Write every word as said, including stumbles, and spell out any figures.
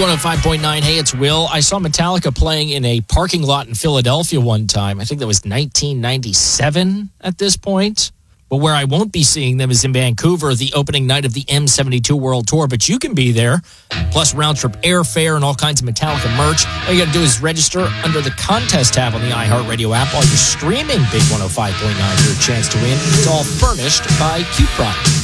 one oh five point nine. Hey, it's Will. I saw Metallica playing in a parking lot in Philadelphia one time. I think that was nineteen ninety-seven at this point. But where I won't be seeing them is in Vancouver, the opening night of the M seventy-two World Tour. But you can be there, plus round-trip airfare and all kinds of Metallica merch. All you got to do is register under the contest tab on the iHeartRadio app while you're streaming Big one oh five point nine for a chance to win. It's all furnished by Q Prime.